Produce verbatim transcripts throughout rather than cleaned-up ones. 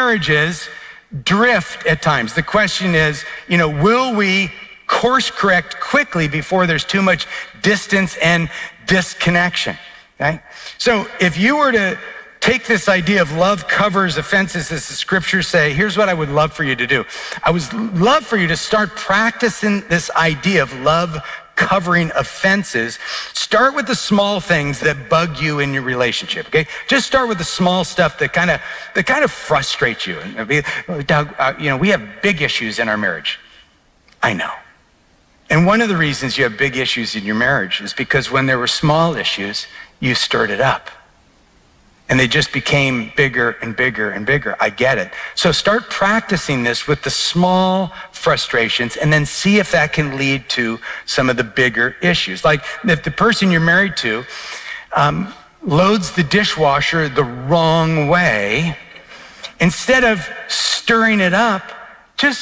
marriages drift at times. The question is, you know, will we course correct quickly before there's too much distance and disconnection, okay? So if you were to take this idea of love covers offenses, as the scriptures say, here's what I would love for you to do. I would love for you to start practicing this idea of love covering offenses. Start with the small things that bug you in your relationship, okay? Just start with the small stuff that kind of that kind of frustrates you. Doug, uh, you know, we have big issues in our marriage. I know. And one of the reasons you have big issues in your marriage is because when there were small issues, you stirred it up. And they just became bigger and bigger and bigger. I get it. So start practicing this with the small frustrations and then see if that can lead to some of the bigger issues. Like if the person you're married to um, loads the dishwasher the wrong way, instead of stirring it up, just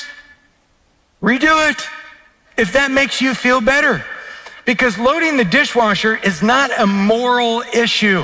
redo it if that makes you feel better. Because loading the dishwasher is not a moral issue.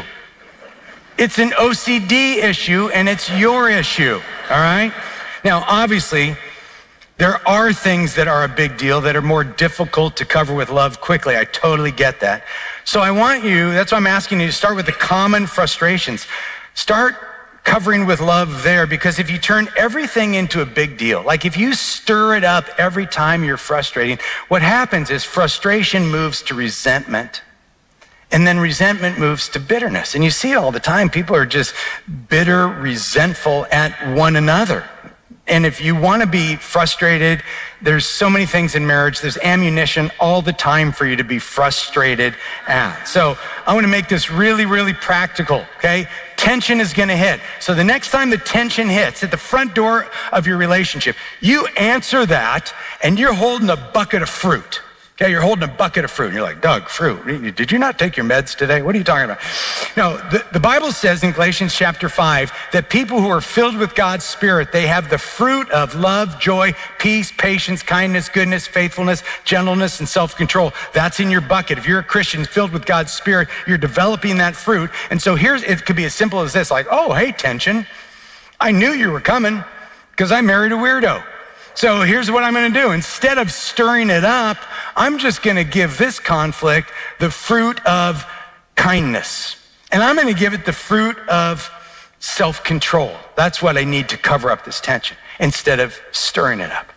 It's an O C D issue, and it's your issue, all right? Now, obviously, there are things that are a big deal that are more difficult to cover with love quickly. I totally get that. So I want you, that's why I'm asking you to start with the common frustrations. Start covering with love there, because if you turn everything into a big deal, like if you stir it up every time you're frustrating, what happens is frustration moves to resentment. And then resentment moves to bitterness. And you see it all the time. People are just bitter, resentful at one another. And if you want to be frustrated, there's so many things in marriage. There's ammunition all the time for you to be frustrated at. So I want to make this really, really practical, okay? Tension is going to hit. So the next time the tension hits at the front door of your relationship, you answer that and you're holding a bucket of fruit. Okay, you're holding a bucket of fruit, and you're like, Doug, fruit. Did you not take your meds today? What are you talking about? No, the, the Bible says in Galatians chapter five that people who are filled with God's Spirit, they have the fruit of love, joy, peace, patience, kindness, goodness, faithfulness, gentleness, and self-control. That's in your bucket. If you're a Christian filled with God's Spirit, you're developing that fruit. And so here's, it could be as simple as this, like, oh, hey, tension. I knew you were coming because I married a weirdo. So here's what I'm going to do. Instead of stirring it up, I'm just going to give this conflict the fruit of kindness. And I'm going to give it the fruit of self-control. That's what I need to cover up this tension instead of stirring it up.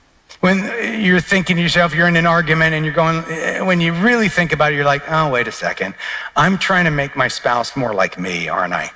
When you're thinking to yourself, you're in an argument and you're going, when you really think about it, you're like, oh, wait a second. I'm trying to make my spouse more like me, aren't I?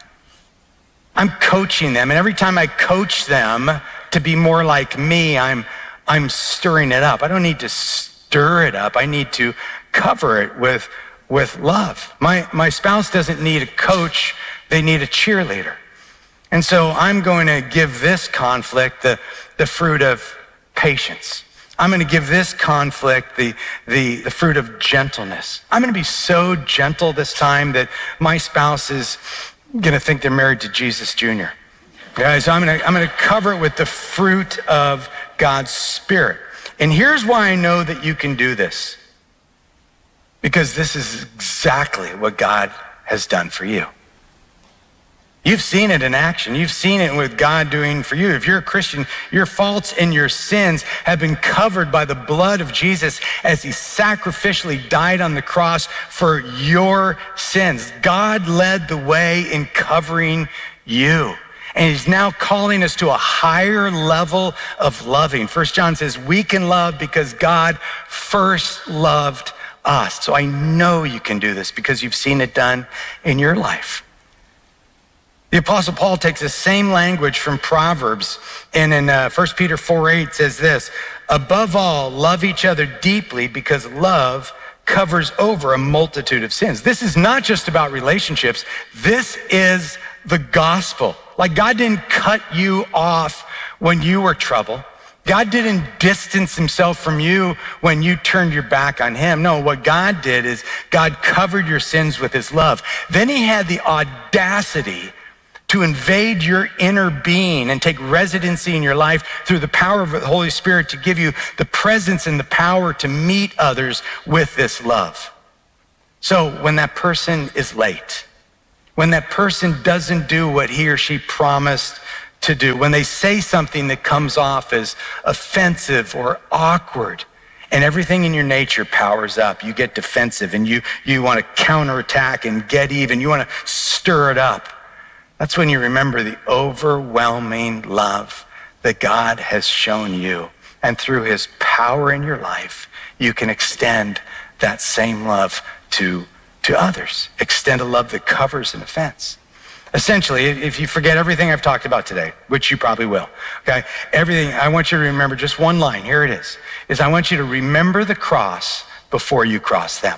I'm coaching them. And every time I coach them to be more like me, I'm I'm stirring it up. I don't need to stir it up. I need to cover it with, with love. My, my spouse doesn't need a coach. They need a cheerleader. And so I'm going to give this conflict the, the fruit of patience. I'm going to give this conflict the, the, the fruit of gentleness. I'm going to be so gentle this time that my spouse is going to think they're married to Jesus Junior Guys, I'm gonna, I'm gonna cover it with the fruit of God's Spirit. And here's why I know that you can do this. Because this is exactly what God has done for you. You've seen it in action. You've seen it with God doing for you. If you're a Christian, your faults and your sins have been covered by the blood of Jesus as he sacrificially died on the cross for your sins. God led the way in covering you. And he's now calling us to a higher level of loving. First John says, we can love because God first loved us. So I know you can do this because you've seen it done in your life. The Apostle Paul takes the same language from Proverbs, and in uh, First Peter four eight says this, above all, love each other deeply because love covers over a multitude of sins. This is not just about relationships. This is the gospel. Like God didn't cut you off when you were trouble. God didn't distance himself from you when you turned your back on him. No, what God did is God covered your sins with his love. Then he had the audacity to invade your inner being and take residency in your life through the power of the Holy Spirit to give you the presence and the power to meet others with this love. So when that person is late, when that person doesn't do what he or she promised to do, when they say something that comes off as offensive or awkward, and everything in your nature powers up, you get defensive and you, you want to counterattack and get even, you want to stir it up. That's when you remember the overwhelming love that God has shown you. And through his power in your life, you can extend that same love to, to others. Extend a love that covers an offense. Essentially, if you forget everything I've talked about today, which you probably will, okay? Everything, I want you to remember just one line. Here it is, is I want you to remember the cross before you cross them.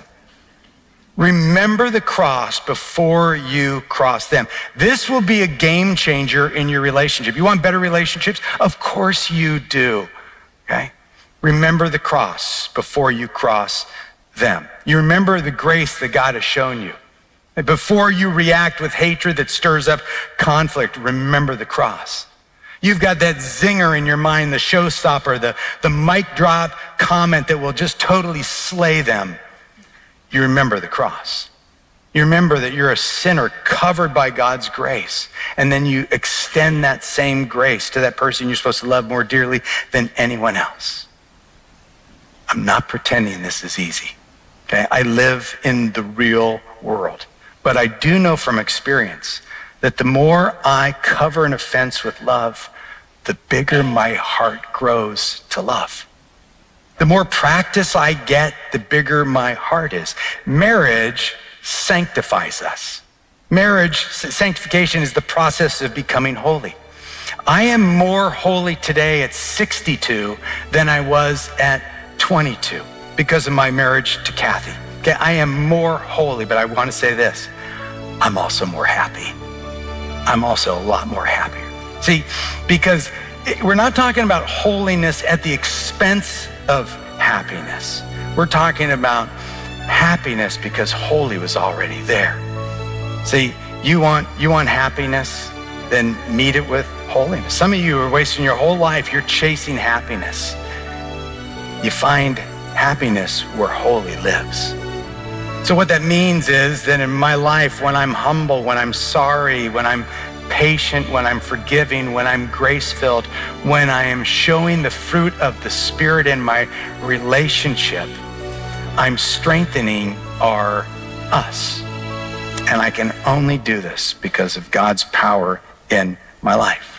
Remember the cross before you cross them. This will be a game changer in your relationship. You want better relationships? Of course you do, okay? Remember the cross before you cross them. You remember the grace that God has shown you. Before you react with hatred that stirs up conflict, remember the cross. You've got that zinger in your mind, the showstopper, the, the mic drop comment that will just totally slay them. You remember the cross. You remember that you're a sinner covered by God's grace. And then you extend that same grace to that person you're supposed to love more dearly than anyone else. I'm not pretending this is easy, okay? I live in the real world. But I do know from experience that the more I cover an offense with love, the bigger my heart grows to love. The more practice I get, the bigger my heart is. Marriage sanctifies us. Marriage, sanctification is the process of becoming holy. I am more holy today at sixty-two than I was at twenty-two because of my marriage to Kathy. Okay, I am more holy, but I want to say this. I'm also more happy. I'm also a lot more happier. See, because it, we're not talking about holiness at the expense of happiness. We're talking about happiness because holy was already there. See, you want, you want happiness, then meet it with holiness. Some of you are wasting your whole life, you're chasing happiness. You find happiness where holy lives. So what that means is that in my life, when I'm humble, when I'm sorry, when I'm patient, when I'm forgiving, when I'm grace-filled, when I am showing the fruit of the Spirit in my relationship, I'm strengthening our us. And I can only do this because of God's power in my life.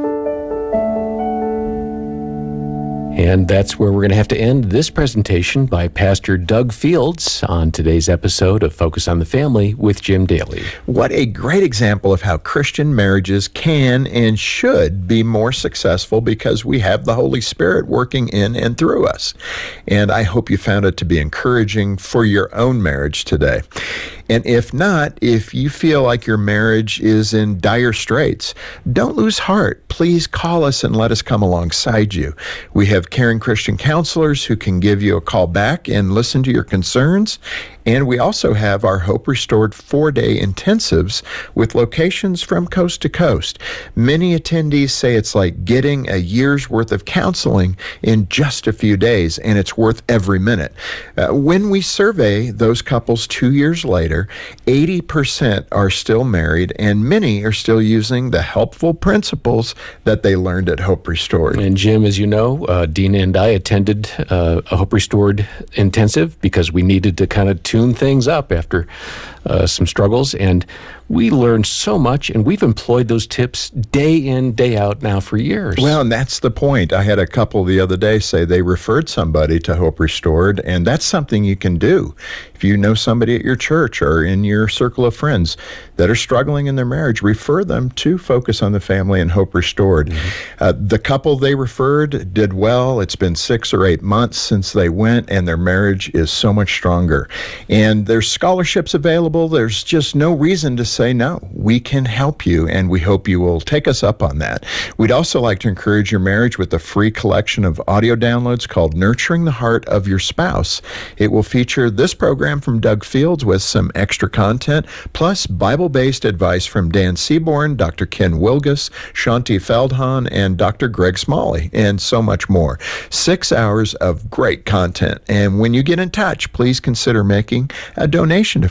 And that's where we're going to have to end this presentation by Pastor Doug Fields on today's episode of Focus on the Family with Jim Daly. What a great example of how Christian marriages can and should be more successful because we have the Holy Spirit working in and through us. And I hope you found it to be encouraging for your own marriage today. And if not, if you feel like your marriage is in dire straits, don't lose heart. Please call us and let us come alongside you. We have caring Christian counselors who can give you a call back and listen to your concerns. And we also have our Hope Restored four-day intensives with locations from coast to coast. Many attendees say it's like getting a year's worth of counseling in just a few days, and it's worth every minute. Uh, when we survey those couples two years later, eighty percent are still married, and many are still using the helpful principles that they learned at Hope Restored. And Jim, as you know, uh, Dina and I attended uh, a Hope Restored intensive because we needed to kind of tune things up after uh, some struggles, and we learned so much, and we've employed those tips day in, day out now for years. Well, and that's the point. I had a couple the other day say they referred somebody to Hope Restored, and that's something you can do. If you know somebody at your church or in your circle of friends that are struggling in their marriage, refer them to Focus on the Family and Hope Restored. Mm-hmm. Uh, the couple they referred did well. It's been six or eight months since they went, and their marriage is so much stronger. And there's scholarships available. There's just no reason to say no. We can help you, and we hope you will take us up on that. We'd also like to encourage your marriage with a free collection of audio downloads called Nurturing the Heart of Your Spouse. It will feature this program from Doug Fields with some extra content, plus Bible-based advice from Dan Seaborn, Doctor Ken Wilgus, Shanti Feldhahn, and Doctor Greg Smalley, and so much more. Six hours of great content. And when you get in touch, please consider making a donation to Focus on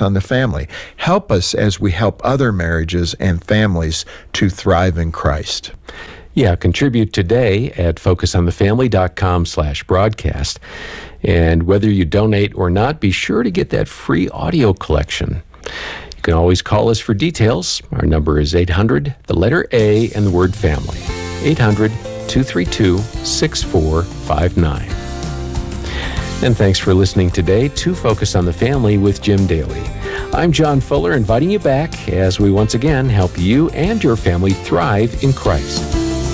on the Family. Help us as we help other marriages and families to thrive in Christ. Yeah, contribute today at focusonthefamily.com slash broadcast. And whether you donate or not, be sure to get that free audio collection. You can always call us for details. Our number is eight hundred, the letter A, and the word family. eight hundred, two three two, six four five nine. And thanks for listening today to Focus on the Family with Jim Daly. I'm John Fuller, inviting you back as we once again help you and your family thrive in Christ.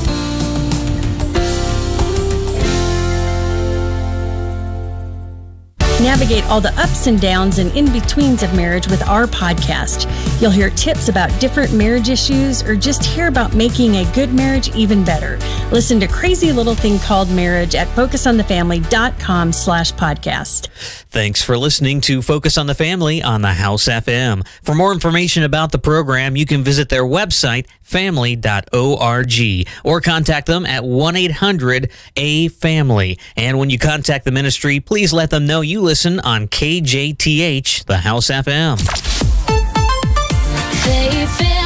Navigate all the ups and downs and in-betweens of marriage with our podcast. You'll hear tips about different marriage issues or just hear about making a good marriage even better. Listen to Crazy Little Thing Called Marriage at focusonthefamily.com slash podcast. Thanks for listening to Focus on the Family on the House F M. For more information about the program, you can visit their website, family dot org, or contact them at one eight hundred A family. And when you contact the ministry, please let them know you listen on K J T H, the House F M. Faith